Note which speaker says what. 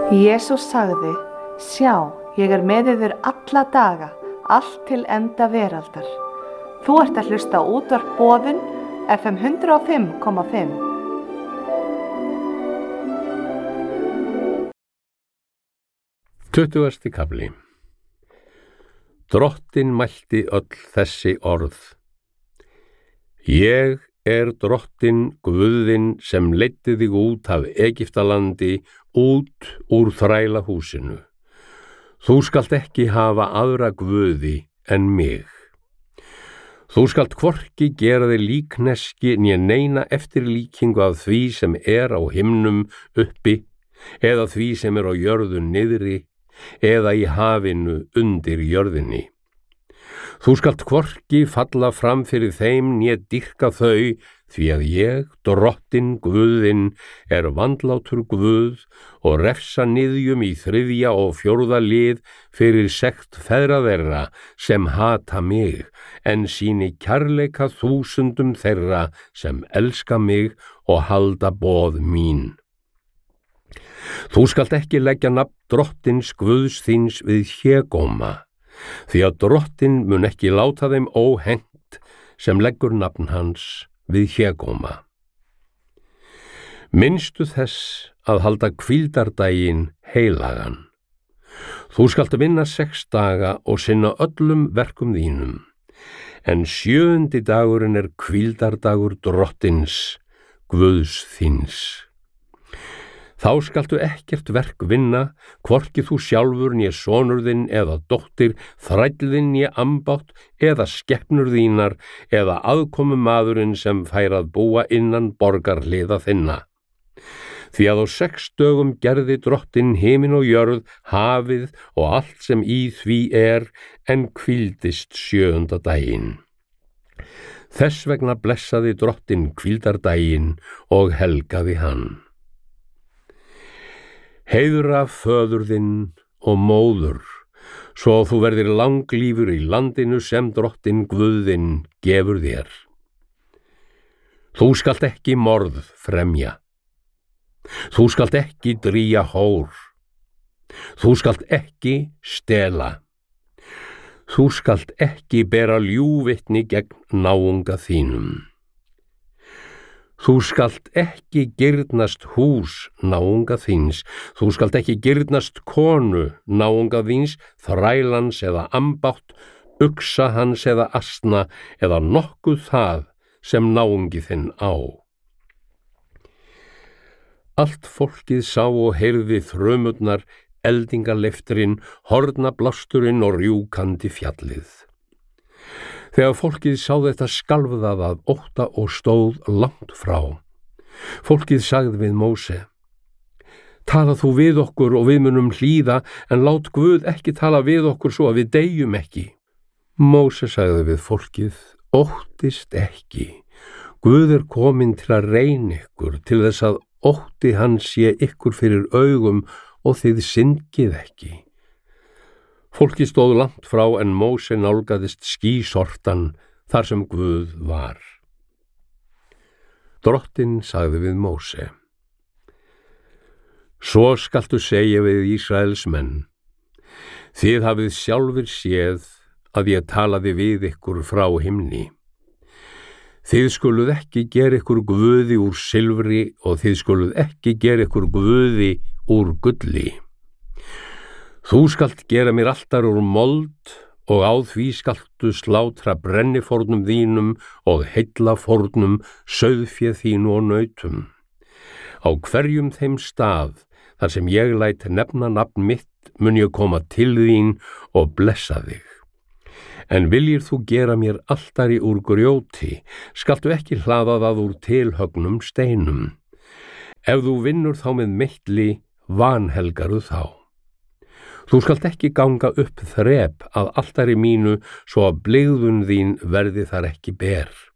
Speaker 1: Jesús sagði: Sjá, ég er með yður alla daga, allt til enda veraldar. Þú ert að hlusta á útvarp Boðun, FM 105,5.
Speaker 2: Tuttugasti kafli. Drottinn mælti öll þessi orð. Ég er Drottinn Guðinn sem leiddi þig út af Egyptalandi, út úr þrælahúsinu. Þú skalt ekki hafa aðra guði en mig. Þú skalt hvorki gera þig líkneski né neina eftirlíkingu af því sem er á himnum uppi, eða því sem er á jörðu niðri, eða í hafinu undir jörðinni. Þú skalt hvorki falla fram fyrir þeim né dýrka þau, því að ég, Drottinn Guðinn, er vandlátur Guð og refsa niðjum í 3. og 4. lið fyrir sekt feðra þeirra sem hata mig, en sýni kærleika 1000 þeirra sem elska mig og halda boð mín. Þú skalt ekki leggja nafn Drottins Guðs þíns við hégóma, því að Drottinn mun ekki láta þeim óhengt sem leggur nafn hans við hégóma. Minnstu þess að halda hvíldardaginn heilagan. Þú skalt vinna 6 daga og sinna öllum verkum þínum, en 7. dagurinn er hvíldardagur Drottins, Guðs þíns. Þá skaltu ekkert verk vinna, hvorki þú sjálfur né sonur þinn eða dóttir, þræll þinn né ambátt, eða skepnur þínar, eða aðkomumaðurinn sem fær að búa innan borgarhliða þinna. Því að á 6 dögum gerði Drottinn himin og jörð, hafið og allt sem í því er, en hvíldist 7. daginn. Þess vegna blessaði Drottinn hvíldardaginn og helgaði hann. Heiðra föður þinn og móður, svo þú verðir langlífur í landinu sem Drottinn Guð þinn gefur þér. Þú skalt ekki morð fremja. Þú skalt ekki drýja hór. Þú skalt ekki stela. Þú skalt ekki bera ljúgvitni gegn náunga þínum. Þú skalt ekki girnast hús náunga þíns, þú skalt ekki girnast konu náunga þíns, þrælans eða ambátt, uxa hans eða asna, eða nokkuð það sem náungi þinn á. Allt fólkið sá og heyrði þrumurnar, eldingarleifturinn, hornablásturinn og rjúkandi fjallið. Þegar fólkið sá þetta skalf það af ótta og stóð langt frá. Fólkið sagði við Móse: Tala þú við okkur og við munum hlýða, en lát Guð ekki tala við okkur svo að við deyjum ekki. Móse sagði við fólkið: Óttist ekki. Guð er kominn til að reyna ykkur, til þess að ótti hans sé ykkur fyrir augum og þið syndið ekki. Fólkið stóð langt frá, en Móse nálgaðist skýsortan þar sem Guð var. Drottinn sagði við Móse: Svo skaltu segja við Ísraels menn: Þið hafið sjálfir séð að ég talaði við ykkur frá himni. Þið skuluð ekki gera ykkur guði úr silfri og þið skuluð ekki gera ykkur guði úr gulli. Þú skalt gera mér altar úr mold og á því skaltu slátra brennifórnum þínum og heillafórnum, sauðfé þínu og nautum. Á hverjum þeim stað þar sem ég læt nefna nafn mitt mun ég koma til þín og blessa þig. En viljir þú gera mér altari úr grjóti, skaltu ekki hlaða það úr tilhögnum steinum. Ef þú vinnur þá með meitli, vanhelgaru þá. Þú skalt ekki ganga upp þrep að altari mínu svo að blygðun þín verði þar ekki ber.